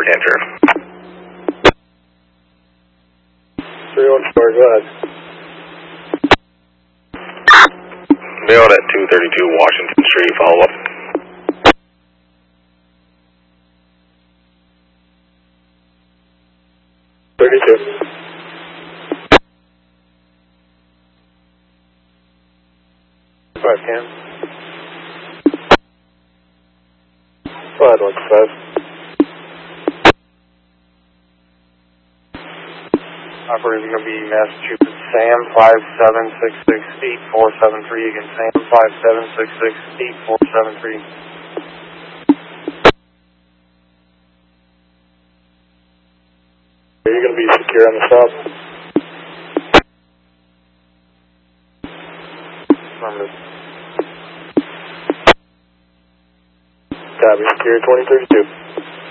report, enter. 314, go ahead. Mailed at 232 Washington Street, follow up. Go ahead, Cam. Go ahead, 125. Operator is going to be Massachusetts Sam 57668473. Again, Sam 57668473. Are you going to be secure on the stop? Affirmative. Copy, secure 2032.